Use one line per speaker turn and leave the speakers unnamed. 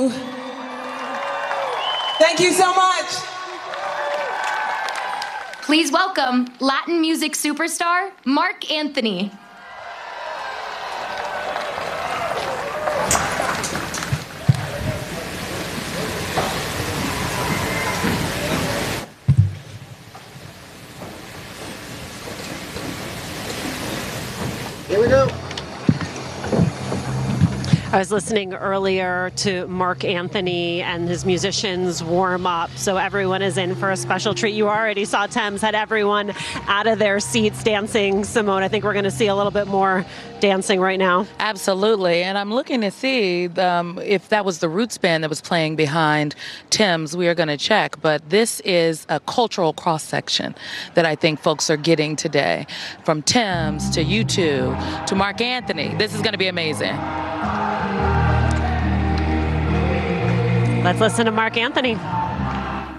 Thank you so much.
Please welcome Latin music superstar, Marc Anthony.
Here we go.
I was listening earlier to Marc Anthony and his musicians warm up, so everyone is in for a special treat. You already saw Tems had everyone out of their seats dancing. Simone, I think we're going to see a little bit more dancing right now.
Absolutely, and I'm looking to see if that was the Roots band that was playing behind Tems. We are going to check, but this is a cultural cross-section that I think folks are getting today. From Tems to U2 to Marc Anthony. This is going to be amazing.
Let's listen to Marc Anthony.